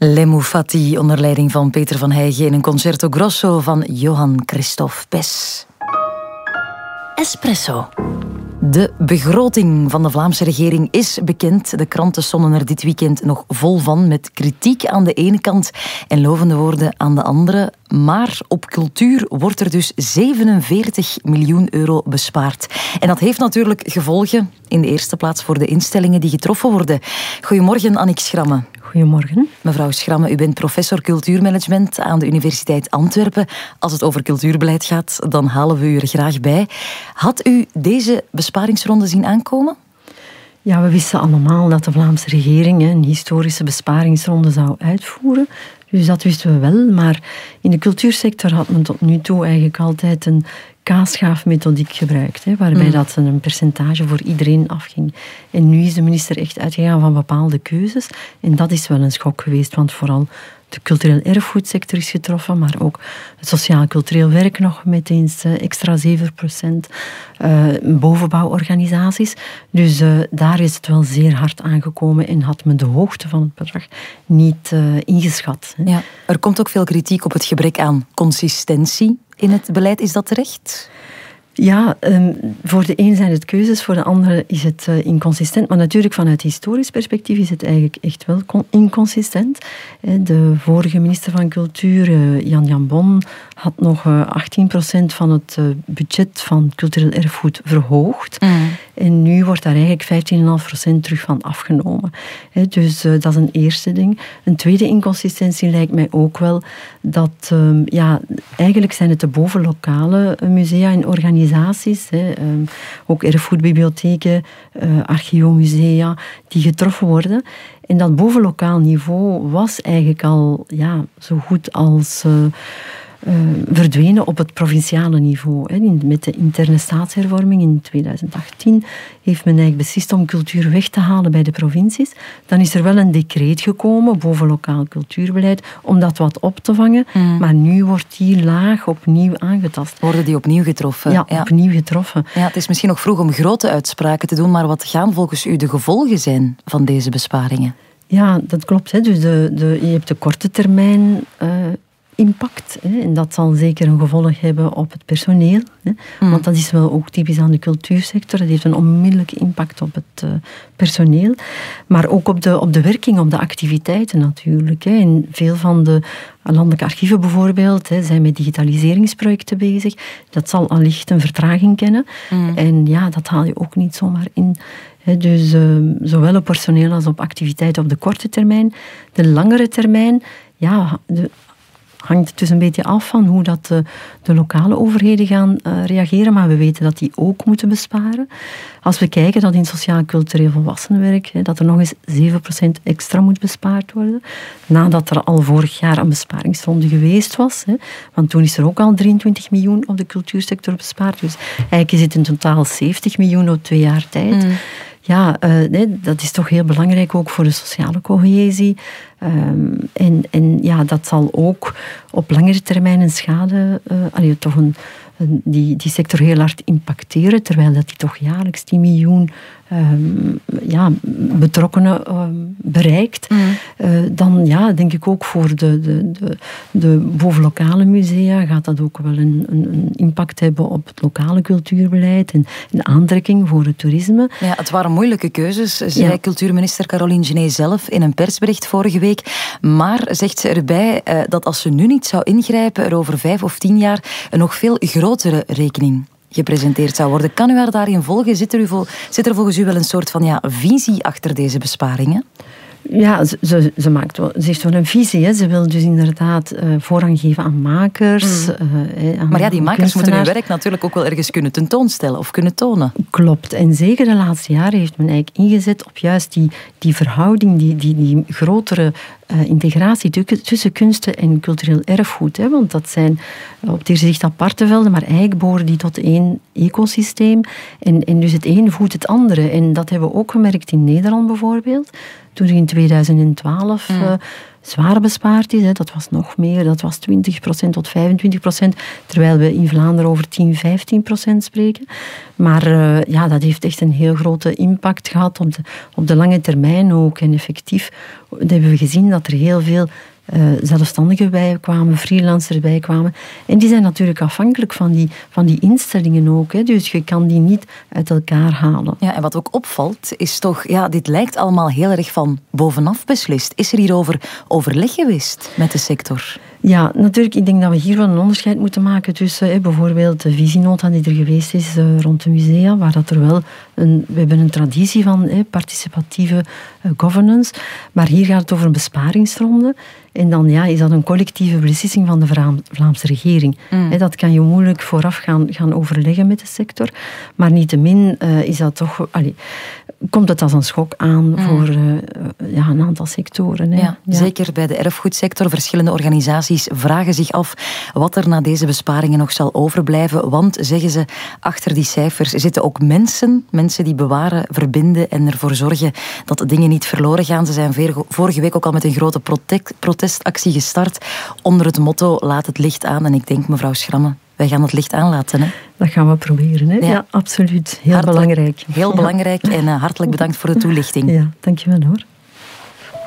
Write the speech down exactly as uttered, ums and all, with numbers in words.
Le Moufati onder leiding van Peter van Heijgen in een concerto grosso van Johann Christoph Bes. Espresso. De begroting van de Vlaamse regering is bekend. De kranten stonden er dit weekend nog vol van, met kritiek aan de ene kant en lovende woorden aan de andere. Maar op cultuur wordt er dus zevenenveertig miljoen euro bespaard. En dat heeft natuurlijk gevolgen, in de eerste plaats voor de instellingen die getroffen worden. Goedemorgen, Annick Schramme. Goedemorgen. Mevrouw Schramme, u bent professor cultuurmanagement aan de Universiteit Antwerpen. Als het over cultuurbeleid gaat, dan halen we u er graag bij. Had u deze besparingsronde zien aankomen? Ja, we wisten allemaal dat de Vlaamse regering een historische besparingsronde zou uitvoeren. Dus dat wisten we wel. Maar in de cultuursector had men tot nu toe eigenlijk altijd een kaasschaafmethodiek gebruikt, hè, waarbij mm. dat een percentage voor iedereen afging. En nu is de minister echt uitgegaan van bepaalde keuzes. En dat is wel een schok geweest, want vooral de cultureel erfgoedsector is getroffen, maar ook het sociaal-cultureel werk nog met eens extra zeven procent, uh, bovenbouworganisaties. Dus uh, daar is het wel zeer hard aangekomen en had men de hoogte van het bedrag niet uh, ingeschat. Hè. Ja, er komt ook veel kritiek op het gebrek aan consistentie in het beleid. Is dat terecht? Ja, um, voor de een zijn het keuzes, voor de andere is het uh, inconsistent. Maar natuurlijk vanuit historisch perspectief is het eigenlijk echt wel inconsistent. De vorige minister van Cultuur, uh, Jan Jan Bon, had nog uh, achttien procent van het uh, budget van cultureel erfgoed verhoogd. Mm. En nu wordt daar eigenlijk vijftien komma vijf procent terug van afgenomen. He, dus uh, dat is een eerste ding. Een tweede inconsistentie lijkt mij ook wel dat, um, ja, eigenlijk zijn het de bovenlokale musea en organisaties, he, um, ook erfgoedbibliotheken, uh, archeomusea, die getroffen worden. En dat bovenlokaal niveau was eigenlijk al ja, zo goed als Uh, Uh, verdwenen op het provinciale niveau. Hè. In, met de interne staatshervorming in tweeduizend achttien heeft men eigenlijk beslist om cultuur weg te halen bij de provincies. Dan is er wel een decreet gekomen boven lokaal cultuurbeleid om dat wat op te vangen. Mm. Maar nu wordt die laag opnieuw aangetast. Worden die opnieuw getroffen? Ja, ja, opnieuw getroffen. Ja, het is misschien nog vroeg om grote uitspraken te doen, maar wat gaan volgens u de gevolgen zijn van deze besparingen? Ja, dat klopt. Hè. Dus de, de, je hebt de korte termijn Uh, impact. Hè. En dat zal zeker een gevolg hebben op het personeel. Hè. Mm. Want dat is wel ook typisch aan de cultuursector. Dat heeft een onmiddellijke impact op het uh, personeel. Maar ook op de, op de werking, op de activiteiten natuurlijk. Hè. En veel van de landelijke archieven bijvoorbeeld hè, zijn met digitaliseringsprojecten bezig. Dat zal allicht een vertraging kennen. Mm. En ja, dat haal je ook niet zomaar in. He, dus uh, zowel op personeel als op activiteiten op de korte termijn. De langere termijn, ja, de, hangt het dus een beetje af van hoe dat de, de lokale overheden gaan uh, reageren. Maar we weten dat die ook moeten besparen. Als we kijken dat in sociaal-cultureel volwassenenwerk, hè, dat er nog eens zeven procent extra moet bespaard worden. Nadat er al vorig jaar een besparingsronde geweest was. Hè, want toen is er ook al drieëntwintig miljoen op de cultuursector bespaard. Dus eigenlijk is het in totaal zeventig miljoen op twee jaar tijd. Mm. Ja, uh, nee, dat is toch heel belangrijk ook voor de sociale cohesie. Um, en, en ja, dat zal ook op langere termijn een schade, uh, allee, toch een, een, die, die sector heel hard impacteren, terwijl dat die toch jaarlijks tien miljoen um, ja, betrokkenen um, bereikt. Mm. Uh, dan ja, denk ik ook voor de, de, de, de bovenlokale musea gaat dat ook wel een, een, een impact hebben op het lokale cultuurbeleid en de aantrekking voor het toerisme. Ja, het waren moeilijke keuzes, zei ja. cultuurminister Caroline Genet zelf in een persbericht vorige week. Maar zegt ze erbij uh, dat als ze nu niet zou ingrijpen, er over vijf of tien jaar een nog veel grotere rekening gepresenteerd zou worden. Kan u haar daarin volgen? Zit er, u vol, zit er volgens u wel een soort van ja, visie achter deze besparingen? Ja, ze, ze, ze, maakt wel, ze heeft wel een visie. Hè. Ze wil dus inderdaad uh, voorrang geven aan makers. Mm. Uh, aan maar ja, die makers moeten hun werk natuurlijk ook wel ergens kunnen tentoonstellen of kunnen tonen. Klopt. En zeker de laatste jaren heeft men eigenlijk ingezet op juist die, die verhouding, die, die, die grotere uh, integratie tussen kunsten en cultureel erfgoed. Hè. Want dat zijn op het eerste zicht aparte velden, maar eigenlijk behoren die tot één ecosysteem. En, en dus het een voedt het andere. En dat hebben we ook gemerkt in Nederland bijvoorbeeld. toen er in tweeduizend twaalf Mm. uh, zwaar bespaard is. Hè. Dat was nog meer, dat was twintig procent tot vijfentwintig procent, terwijl we in Vlaanderen over tien, vijftien procent spreken. Maar uh, ja, dat heeft echt een heel grote impact gehad op de, op de lange termijn ook. En effectief hebben we gezien dat er heel veel Uh, zelfstandigen bij kwamen, freelancers bij kwamen. En die zijn natuurlijk afhankelijk van die, van die instellingen ook. Hè. Dus je kan die niet uit elkaar halen. Ja, en wat ook opvalt, is toch... Ja, dit lijkt allemaal heel erg van bovenaf beslist. Is er hierover overleg geweest met de sector? Ja, natuurlijk. Ik denk dat we hier wel een onderscheid moeten maken tussen eh, bijvoorbeeld de visienota die er geweest is eh, rond de musea, waar dat er wel een... We hebben een traditie van eh, participatieve eh, governance, maar hier gaat het over een besparingsronde. En dan ja, is dat een collectieve beslissing van de Vlaam, Vlaamse regering. Mm. He, dat kan je moeilijk vooraf gaan, gaan overleggen met de sector. Maar niettemin uh, is dat toch... Allee, komt het als een schok aan mm. voor uh, ja, een aantal sectoren. Hè. Ja, ja. Zeker bij de erfgoedsector. Verschillende organisaties vragen zich af wat er na deze besparingen nog zal overblijven. Want, zeggen ze, achter die cijfers zitten ook mensen. Mensen die bewaren, verbinden en ervoor zorgen dat dingen niet verloren gaan. Ze zijn vorige week ook al met een grote protect, protestactie gestart onder het motto laat het licht aan. En ik denk, mevrouw Schramme, wij gaan het licht aanlaten. Hè? Dat gaan we proberen. Hè? Ja. ja, absoluut. Heel hartelijk, belangrijk. Heel ja. belangrijk en uh, hartelijk bedankt voor de toelichting. Ja, dankjewel hoor.